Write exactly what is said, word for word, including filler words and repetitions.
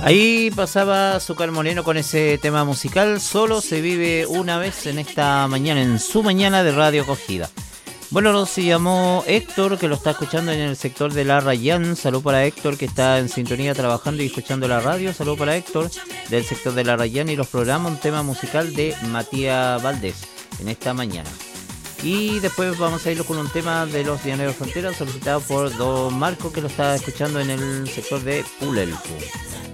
Ahí pasaba Azúcar Moreno con ese tema musical. Solo se vive una vez en esta mañana, en su mañana de Radio Acogida. Bueno, se llamó Héctor, que lo está escuchando en el sector de La Rayán. Salud para Héctor, que está en sintonía trabajando y escuchando la radio. Salud para Héctor, del sector de La Rayán y los programas. Un tema musical de Matías Valdés en esta mañana. Y después vamos a ir con un tema de los Llaneros Fronteras solicitado por Don Marco, que lo está escuchando en el sector de Pulelfu.